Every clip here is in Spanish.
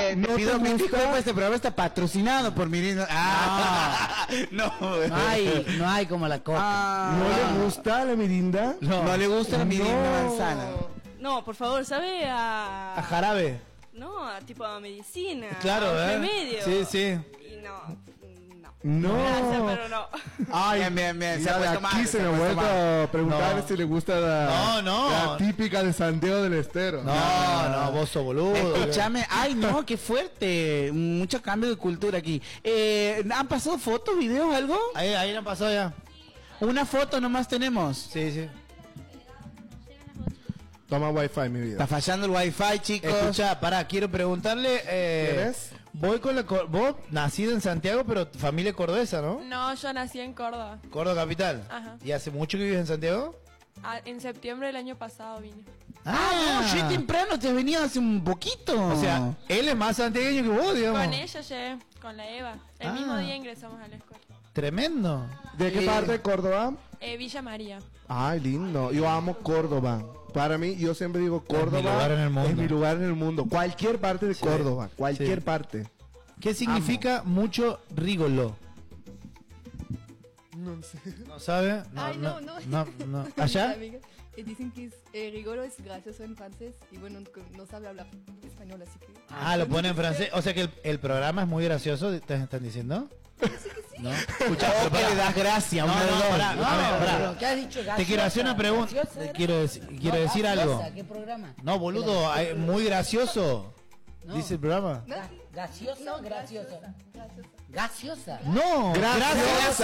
No te pido te mil gusta. disculpas, este programa está patrocinado por Mirinda. No. No hay como la coca. ¿No le gusta la mirinda? No le gusta la Mirinda manzana. No, por favor, ¿sabe A jarabe. No, tipo a medicina. Claro, a remedio. Sí, sí. Y no. No. Gracias, pero no. Ay, bien. mira, de aquí se me ha vuelto a preguntar si le gusta la típica de Santiago del Estero. No, vos sos boludo. Escúchame, ay no, qué fuerte. Mucho cambio de cultura aquí. ¿Han pasado fotos, videos, algo? Ahí han pasado ya. Una foto nomás tenemos. Sí. Toma wifi, mi vida. Está fallando el wifi, chicos. Escucha, pará, quiero preguntarle. ¿Quieres? Voy con vos, nacido en Santiago, pero familia cordobesa, ¿no? No, yo nací en Córdoba. Córdoba capital. Ajá. ¿Y hace mucho que vives en Santiago? En septiembre del año pasado vine. No, yo temprano te venía hace un poquito. O sea, él es más santiagueño que vos, digamos. Con ella llegué, con la Eva. El mismo día ingresamos a la escuela. Tremendo. ¿De qué parte de Córdoba? Villa María. Ay, lindo. Yo amo Córdoba. Para mí, yo siempre digo Córdoba mi lugar en el mundo. es mi lugar en el mundo. Cualquier parte de Córdoba, cualquier parte. ¿Qué significa mucho rigolo? No sé. ¿No sabe? No. ¿Allá? Dicen que rigolo es gracioso en francés y bueno, no sabe hablar español, así que... Lo pone en francés. O sea que el programa es muy gracioso, ¿te están diciendo? ¿No? Escucha, que le das gracia. Pero ¿qué has dicho? Te quiero hacer una pregunta. Quiero decir algo. ¿Qué programa? No, boludo, muy gracioso. No. Dice el programa. ¿Gaseosa? No, Graciosa. ¿Gaseosa? No, Gracias.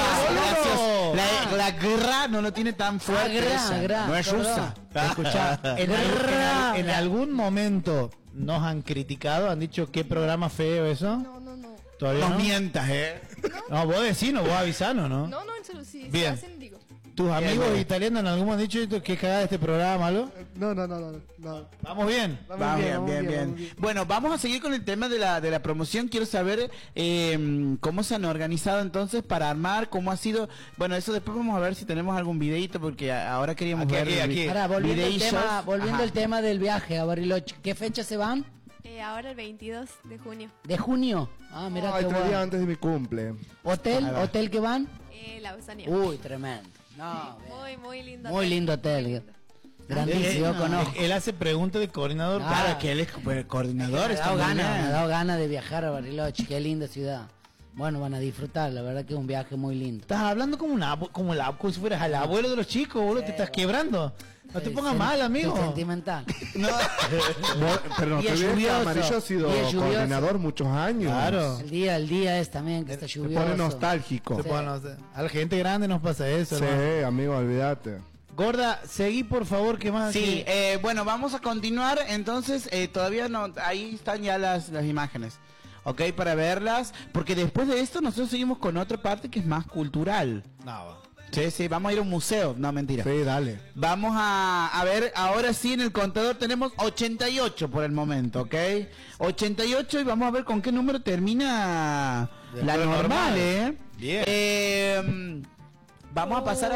La guerra no lo tiene tan fuerte. No es rusa. Escuchá, en algún momento nos han criticado, han dicho qué programa feo eso. No. ¿Todavía No no? mientas, No, vos decinos, vos avisanos, ¿no? No, en serio, si Bien. hacen, digo. ¿Tus amigos bien. italianos en algún momento han dicho que cagada este programa, algo? No. ¿Vamos bien? Vamos Bien. Bueno, vamos a seguir con el tema de la promoción. Quiero saber cómo se han organizado entonces para armar, cómo ha sido. Bueno, eso después vamos a ver si tenemos algún videito, porque ahora queríamos ver aquí. Ahora, volviendo Ajá. al tema del viaje a Bariloche, ¿qué fecha se van? Ahora el 22 de junio. ¿De junio? Ah, mira qué 3 días bueno. antes de mi cumple. ¿Hotel que van? Lausania. Uy, tremendo. No, Muy lindo. muy lindo hotel. Grandísimo, yo conozco. Él hace preguntas de coordinador. Claro, que él es coordinador. Me ha dado ganas de viajar a Bariloche, qué linda ciudad. Bueno, van a disfrutar, la verdad que es un viaje muy lindo. Estás hablando como como si fueras el abuelo de los chicos, boludo, te estás quebrando. No te pongas mal, amigo. Soy sentimental. Pero no Día te olvides que lluvioso, Amarillo ha sido día lluvioso. coordinador muchos años. Claro. El día es también que está Se lluvioso. pone nostálgico. A la gente grande nos pasa eso, Sí, hermano. amigo, olvídate. Gorda, seguí por favor, ¿qué más? Sí, bueno, vamos a continuar. Entonces, todavía no. Ahí están ya las imágenes. Ok, para verlas. Porque después de esto, nosotros seguimos con otra parte que es más cultural. No, Sí, vamos a ir a un museo. No, mentira. Sí, dale. Vamos a ver, ahora sí en el contador tenemos 88 por el momento, ¿ok? 88 y vamos a ver con qué número termina Después la normal, normal. ¿eh? Bien. Vamos a pasar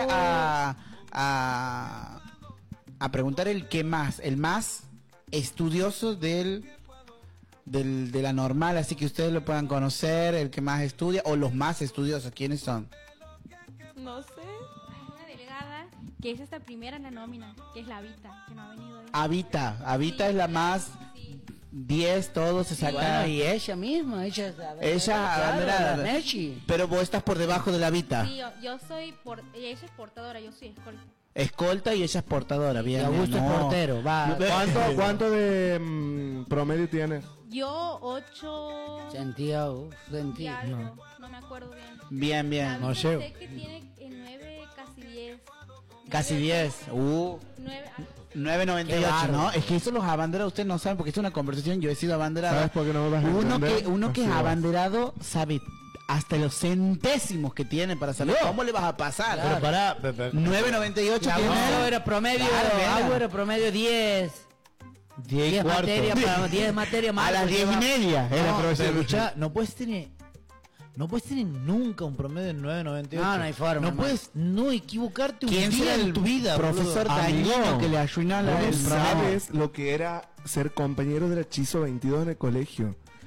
a preguntar el más estudioso de la normal, así que ustedes lo puedan conocer, el que más estudia o los más estudiosos, ¿quiénes son? No sé. Una delegada que es esta primera en la nómina, que es la Vita, que no ha venido hoy. Habita es la más 10, todo se saca. Bueno, y ella misma, ella abanderada. la Mechi. Pero vos estás por debajo de la Vita. Sí, yo soy ella es portadora, yo soy escolta. Escolta y ella es portadora, bien. Y Augusto es portero, va. ¿Cuánto de promedio tienes? Yo 8 Sentía. y algo, no me acuerdo bien. Bien. La No Vita llego. sé que tiene 9, casi 10. Casi 10. 9. 9.98, ¿no? Es que eso los abanderados ustedes no saben porque es una conversación. Yo he sido abanderado. ¿Sabes por qué no me vas a entender? Uno que es Así va. abanderado sabe hasta los centésimos que tiene para saber cómo le vas a pasar. Pero pará, 9.98 La tiene. Augusto era promedio, Claro, era promedio 10. 10 y cuarto. Materias materias más. A las 10:30 era profesor. Escuchá, no puedes tener nunca un promedio de 9.98. No hay forma, No hermano. puedes no equivocarte un ¿Quién día será en el tu vida, profesor boludo? dañino Amigo, que le arruina ¿No el programa? sabes lo que era ser compañero del hechizo 22 en el colegio?